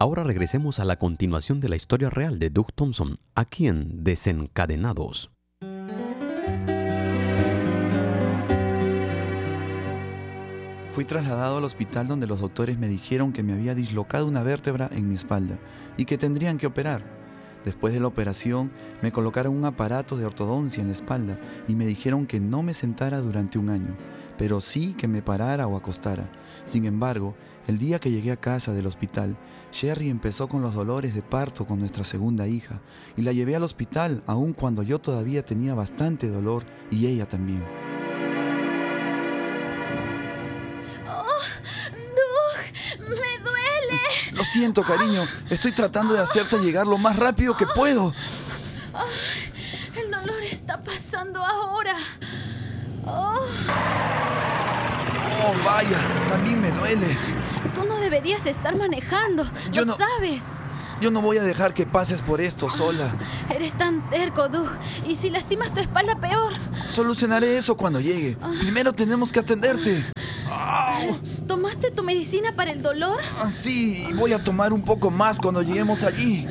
Ahora regresemos a la continuación de la historia real de Doug Thompson, aquí en Desencadenados. Fui trasladado al hospital donde los doctores me dijeron que me había dislocado una vértebra en mi espalda y que tendrían que operar. Después de la operación, me colocaron un aparato de ortodoncia en la espalda y me dijeron que no me sentara durante un año, pero sí que me parara o acostara. Sin embargo, el día que llegué a casa del hospital, Sherry empezó con los dolores de parto con nuestra segunda hija y la llevé al hospital aun cuando yo todavía tenía bastante dolor y ella también. Lo siento, cariño. Estoy tratando de hacerte llegar lo más rápido que puedo. El dolor está pasando ahora. Oh, vaya, a mí me duele. Tú no deberías estar manejando. Lo sabes. Yo no voy a dejar que pases por esto sola. Eres tan terco, Doug. Y si lastimas tu espalda, peor. Solucionaré eso cuando llegue. Primero tenemos que atenderte. ¿Tomaste tu medicina para el dolor? Sí, voy a tomar un poco más cuando lleguemos allí.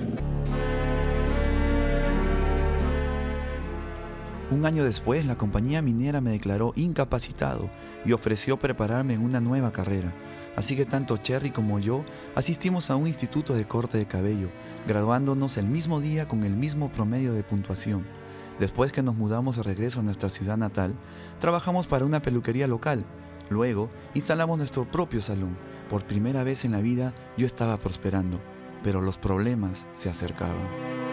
Un año después, la compañía minera me declaró incapacitado y ofreció prepararme en una nueva carrera. Así que tanto Cherry como yo asistimos a un instituto de corte de cabello, graduándonos el mismo día con el mismo promedio de puntuación. Después que nos mudamos de regreso a nuestra ciudad natal, trabajamos para una peluquería local. Luego, instalamos nuestro propio salón. Por primera vez en la vida, yo estaba prosperando, pero los problemas se acercaban.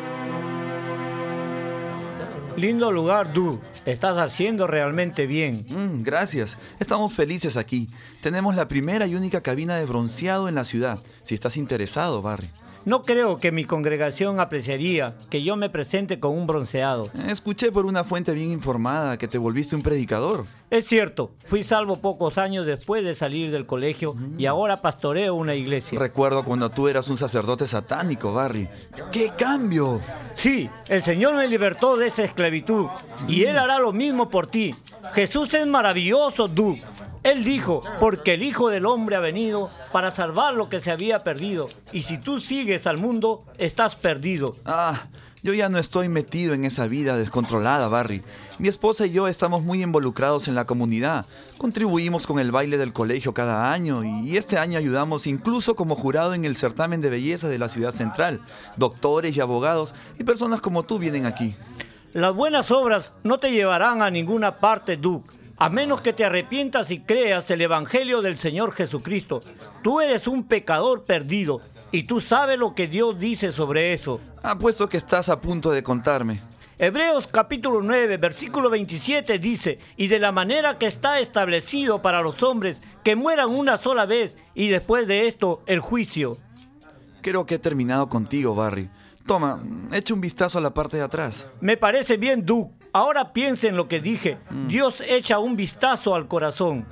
Lindo lugar, Doug. Estás haciendo realmente bien. Gracias. Estamos felices aquí. Tenemos la primera y única cabina de bronceado en la ciudad. Si estás interesado, Barry. No creo que mi congregación apreciaría que yo me presente con un bronceado. Escuché por una fuente bien informada que te volviste un predicador. Es cierto, fui salvo pocos años después de salir del colegio y ahora pastoreo una iglesia. Recuerdo cuando tú eras un sacerdote satánico, Barry. ¡Qué cambio! Sí, el Señor me libertó de esa esclavitud y Él hará lo mismo por ti. Jesús es maravilloso, Doug. Él dijo, porque el Hijo del Hombre ha venido para salvar lo que se había perdido. Y si tú sigues al mundo, estás perdido. Yo ya no estoy metido en esa vida descontrolada, Barry. Mi esposa y yo estamos muy involucrados en la comunidad. Contribuimos con el baile del colegio cada año y este año ayudamos incluso como jurado en el certamen de belleza de la ciudad central. Doctores y abogados y personas como tú vienen aquí. Las buenas obras no te llevarán a ninguna parte, Doug, a menos que te arrepientas y creas el Evangelio del Señor Jesucristo. Tú eres un pecador perdido y tú sabes lo que Dios dice sobre eso. Apuesto que estás a punto de contarme. Hebreos capítulo 9, versículo 27 dice, y de la manera que está establecido para los hombres que mueran una sola vez y después de esto el juicio. Creo que he terminado contigo, Barry. Toma, echa un vistazo a la parte de atrás. Me parece bien, Doug. Ahora piensa en lo que dije. Dios echa un vistazo al corazón.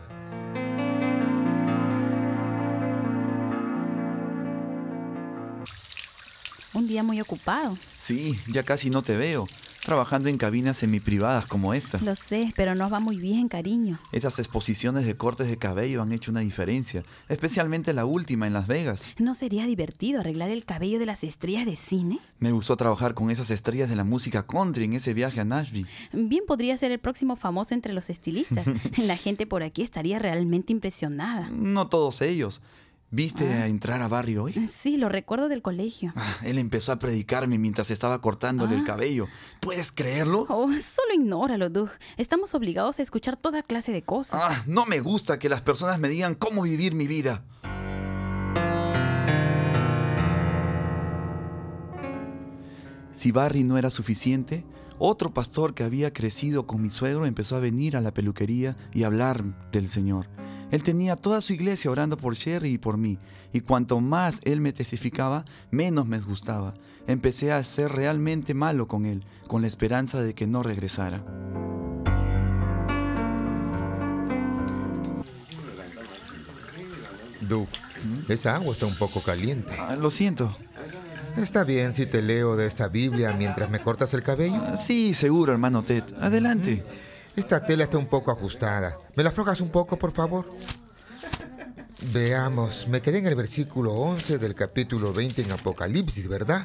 Un día muy ocupado. Sí, ya casi no te veo. Trabajando en cabinas semiprivadas como esta. Lo sé, pero nos va muy bien, cariño. Esas exposiciones de cortes de cabello han hecho una diferencia, especialmente la última en Las Vegas. ¿No sería divertido arreglar el cabello de las estrellas de cine? Me gustó trabajar con esas estrellas de la música country en ese viaje a Nashville. Bien podría ser el próximo famoso entre los estilistas. La gente por aquí estaría realmente impresionada. No todos ellos. ¿Viste a entrar a Barry hoy? Sí, lo recuerdo del colegio. Él empezó a predicarme mientras estaba cortándole el cabello. ¿Puedes creerlo? Solo ignóralo, Doug. Estamos obligados a escuchar toda clase de cosas. No me gusta que las personas me digan cómo vivir mi vida. Si Barry no era suficiente, otro pastor que había crecido con mi suegro empezó a venir a la peluquería y hablar del Señor. Él tenía toda su iglesia orando por Sherry y por mí, y cuanto más él me testificaba, menos me gustaba. Empecé a ser realmente malo con él, con la esperanza de que no regresara. Doug, esa agua está un poco caliente. Lo siento. ¿Está bien si te leo de esta Biblia mientras me cortas el cabello? Sí, seguro, hermano Ted. Adelante. Esta tela está un poco ajustada. ¿Me la aflojas un poco, por favor? Veamos, me quedé en el versículo 11 del capítulo 20 en Apocalipsis, ¿verdad?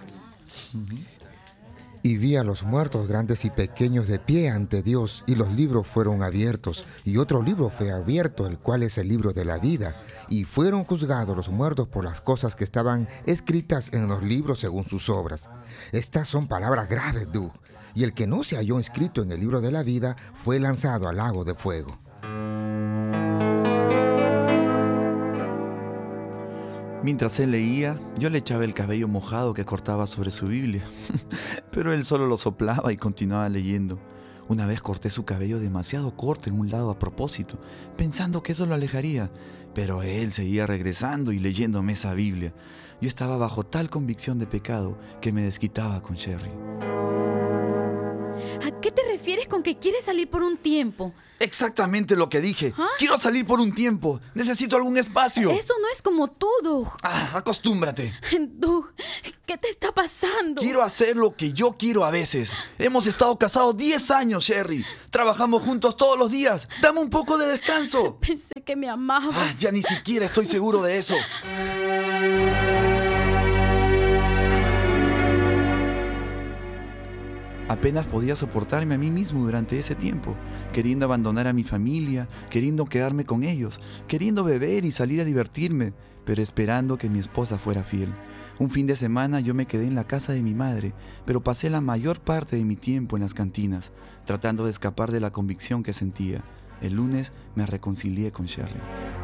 Y vi a los muertos grandes y pequeños de pie ante Dios, y los libros fueron abiertos, y otro libro fue abierto, el cual es el libro de la vida, y fueron juzgados los muertos por las cosas que estaban escritas en los libros según sus obras. Estas son palabras graves, Doug, y el que no se halló inscrito en el libro de la vida fue lanzado al lago de fuego. Mientras él leía, yo le echaba el cabello mojado que cortaba sobre su Biblia, pero él solo lo soplaba y continuaba leyendo. Una vez corté su cabello demasiado corto en un lado a propósito, pensando que eso lo alejaría, pero él seguía regresando y leyéndome esa Biblia. Yo estaba bajo tal convicción de pecado que me desquitaba con Sherry. ¿A qué te refieres con que quieres salir por un tiempo? Exactamente lo que dije. ¿Ah? Quiero salir por un tiempo. Necesito algún espacio. Eso no es como tú, Doug. Acostúmbrate. Doug, ¿qué te está pasando? Quiero hacer lo que yo quiero a veces. Hemos estado casados 10 años, Sherry. Trabajamos juntos todos los días. Dame un poco de descanso. Pensé que me amabas. Ya ni siquiera estoy seguro de eso. Apenas podía soportarme a mí mismo durante ese tiempo, queriendo abandonar a mi familia, queriendo quedarme con ellos, queriendo beber y salir a divertirme, pero esperando que mi esposa fuera fiel. Un fin de semana yo me quedé en la casa de mi madre, pero pasé la mayor parte de mi tiempo en las cantinas, tratando de escapar de la convicción que sentía. El lunes me reconcilié con Sherry.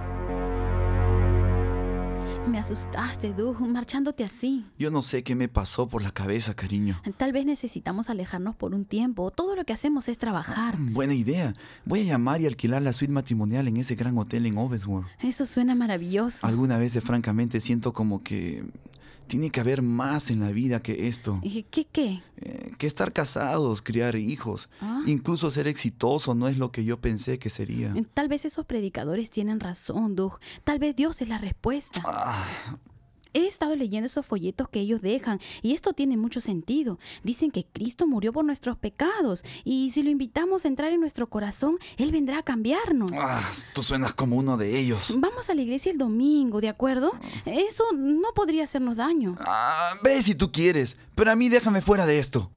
Me asustaste, Doug, marchándote así. Yo no sé qué me pasó por la cabeza, cariño. Tal vez necesitamos alejarnos por un tiempo. Todo lo que hacemos es trabajar. Buena idea. Voy a llamar y alquilar la suite matrimonial en ese gran hotel en Ovesworth. Eso suena maravilloso. Algunas veces, francamente, siento como que tiene que haber más en la vida que esto. ¿Y qué? Que estar casados, criar hijos. Incluso ser exitoso no es lo que yo pensé que sería. Tal vez esos predicadores tienen razón, Doug. Tal vez Dios es la respuesta. He estado leyendo esos folletos que ellos dejan y esto tiene mucho sentido. Dicen que Cristo murió por nuestros pecados y si lo invitamos a entrar en nuestro corazón, Él vendrá a cambiarnos. Tú suenas como uno de ellos. Vamos a la iglesia el domingo, ¿de acuerdo? Eso no podría hacernos daño. Ve si tú quieres, pero a mí déjame fuera de esto.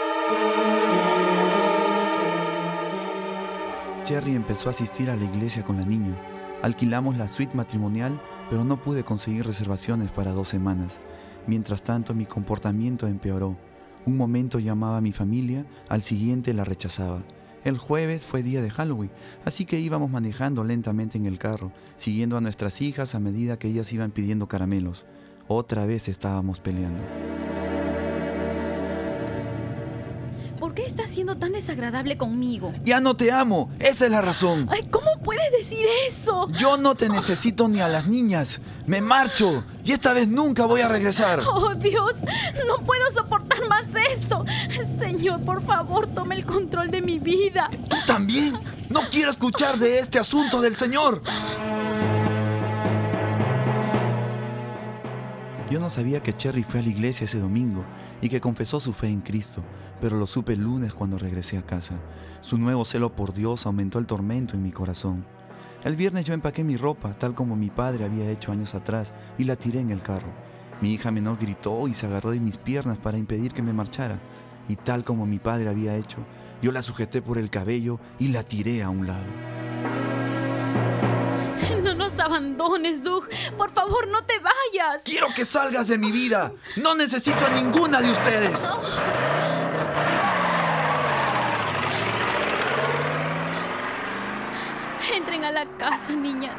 Sherry empezó a asistir a la iglesia con la niña. Alquilamos la suite matrimonial, pero no pude conseguir reservaciones para 2 semanas. Mientras tanto, mi comportamiento empeoró. Un momento llamaba a mi familia, al siguiente la rechazaba. El jueves fue día de Halloween, así que íbamos manejando lentamente en el carro, siguiendo a nuestras hijas a medida que ellas iban pidiendo caramelos. Otra vez estábamos peleando. ¿Por qué estás siendo tan desagradable conmigo? ¡Ya no te amo! ¡Esa es la razón! Ay, ¿cómo puedes decir eso? Yo no te necesito ni a las niñas. ¡Me marcho! Y esta vez nunca voy a regresar. ¡Oh, Dios! ¡No puedo soportar más esto! Señor, por favor, toma el control de mi vida. ¿Tú también? No quiero escuchar de este asunto del Señor. Yo no sabía que Sherry fue a la iglesia ese domingo y que confesó su fe en Cristo, pero lo supe el lunes cuando regresé a casa. Su nuevo celo por Dios aumentó el tormento en mi corazón. El viernes yo empaqué mi ropa, tal como mi padre había hecho años atrás, y la tiré en el carro. Mi hija menor gritó y se agarró de mis piernas para impedir que me marchara. Y tal como mi padre había hecho, yo la sujeté por el cabello y la tiré a un lado. No nos abandones, Doug. Por favor, no te vayas. ¡Quiero que salgas de mi vida! ¡No necesito a ninguna de ustedes! Entren a la casa, niñas.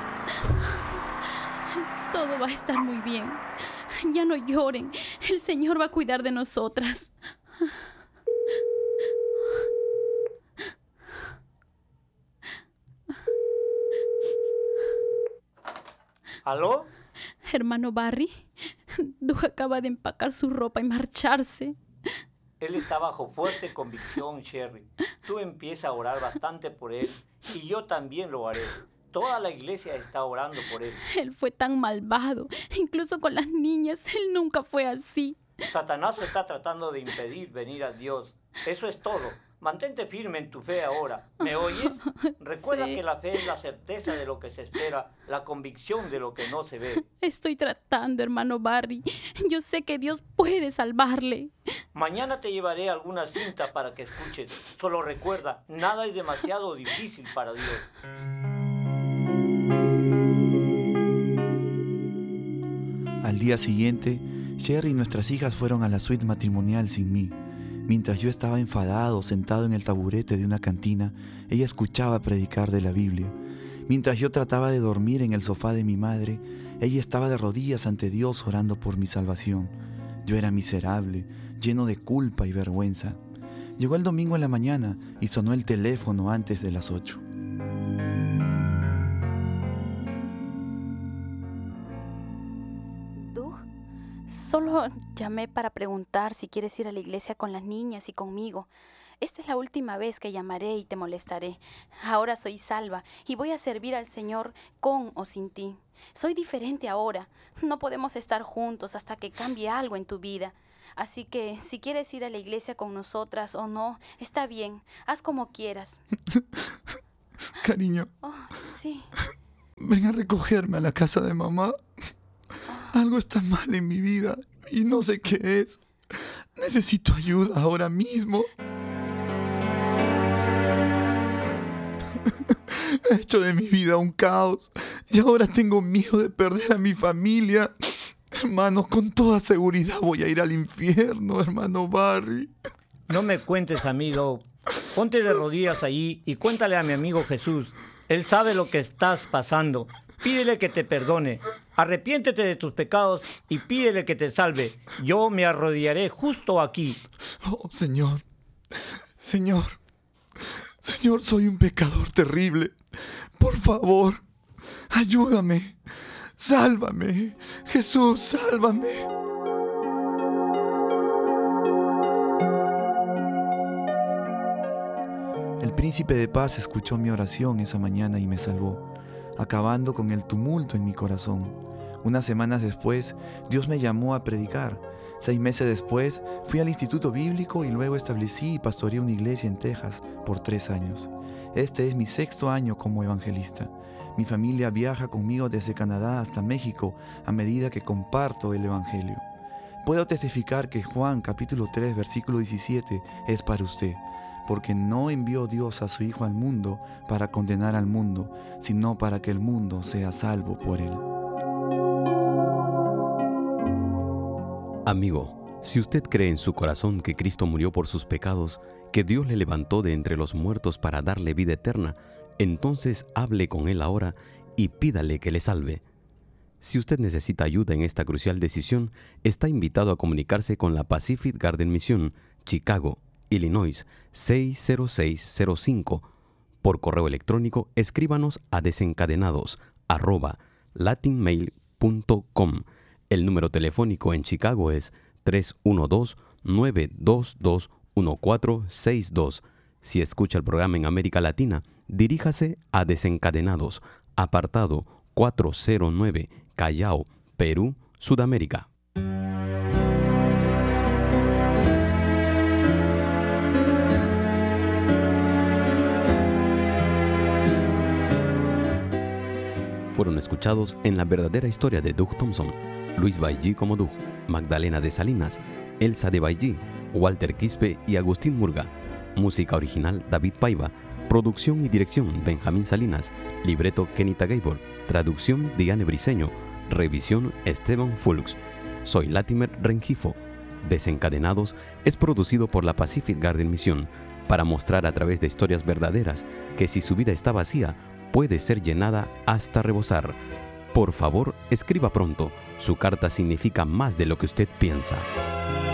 Todo va a estar muy bien. Ya no lloren. El Señor va a cuidar de nosotras. ¿Aló? Hermano Barry, Doug acaba de empacar su ropa y marcharse. Él está bajo fuerte convicción, Sherry. Tú empieza a orar bastante por él y yo también lo haré. Toda la iglesia está orando por él. Él fue tan malvado. Incluso con las niñas, él nunca fue así. Satanás está tratando de impedir venir a Dios. Eso es todo. Mantente firme en tu fe ahora. ¿Me oyes? Recuerda Sí. que la fe es la certeza de lo que se espera, la convicción de lo que no se ve. Estoy tratando, hermano Barry. Yo sé que Dios puede salvarle. Mañana te llevaré alguna cinta para que escuches. Solo recuerda, nada es demasiado difícil para Dios. Al día siguiente, Sherry y nuestras hijas fueron a la suite matrimonial sin mí. Mientras yo estaba enfadado, sentado en el taburete de una cantina, ella escuchaba predicar de la Biblia. Mientras yo trataba de dormir en el sofá de mi madre, ella estaba de rodillas ante Dios orando por mi salvación. Yo era miserable, lleno de culpa y vergüenza. Llegó el domingo en la mañana y sonó el teléfono antes de las 8. Doug, solo llamé para preguntar si quieres ir a la iglesia con las niñas y conmigo. Esta es la última vez que llamaré y te molestaré. Ahora soy salva y voy a servir al Señor con o sin ti. Soy diferente ahora. No podemos estar juntos hasta que cambie algo en tu vida. Así que si quieres ir a la iglesia con nosotras o no, está bien. Haz como quieras. Cariño, Oh, sí. ven a recogerme a la casa de mamá. Algo está mal en mi vida y no sé qué es. Necesito ayuda ahora mismo. He hecho de mi vida un caos y ahora tengo miedo de perder a mi familia. Hermanos, con toda seguridad voy a ir al infierno, hermano Barry. No me cuentes, amigo. Ponte de rodillas allí y cuéntale a mi amigo Jesús. Él sabe lo que estás pasando. Pídele que te perdone. Arrepiéntete de tus pecados y pídele que te salve. Yo me arrodillaré justo aquí. Oh, Señor, Señor, soy un pecador terrible. Por favor, ayúdame, sálvame. Jesús, sálvame. El príncipe de paz escuchó mi oración esa mañana y me salvó, acabando con el tumulto en mi corazón. Unas semanas después, Dios me llamó a predicar. 6 meses después, fui al Instituto Bíblico y luego establecí y pastoreé una iglesia en Texas por 3 años. Este es mi 6º año como evangelista. Mi familia viaja conmigo desde Canadá hasta México a medida que comparto el evangelio. Puedo testificar que Juan capítulo 3 versículo 17 es para usted, porque no envió Dios a su Hijo al mundo para condenar al mundo, sino para que el mundo sea salvo por él. Amigo, si usted cree en su corazón que Cristo murió por sus pecados, que Dios le levantó de entre los muertos para darle vida eterna, entonces hable con Él ahora y pídale que le salve. Si usted necesita ayuda en esta crucial decisión, está invitado a comunicarse con la Pacific Garden Mission, Chicago, Illinois, 60605. Por correo electrónico, escríbanos a desencadenados@latinmail.com. El número telefónico en Chicago es 312-922-1462. Si escucha el programa en América Latina, diríjase a Desencadenados, apartado 409, Callao, Perú, Sudamérica. Fueron escuchados en La verdadera historia de Doug Thompson, Luis Bailly como Doug, Magdalena de Salinas, Elsa de Bailly, Walter Quispe y Agustín Murga. Música original David Paiva. Producción y dirección Benjamín Salinas. Libreto Kenita Gabor. Traducción Diane Briceño. Revisión Esteban Fulks. Soy Latimer Rengifo. Desencadenados es producido por la Pacific Garden Mission para mostrar a través de historias verdaderas que si su vida está vacía, puede ser llenada hasta rebosar. Por favor, escriba pronto. Su carta significa más de lo que usted piensa.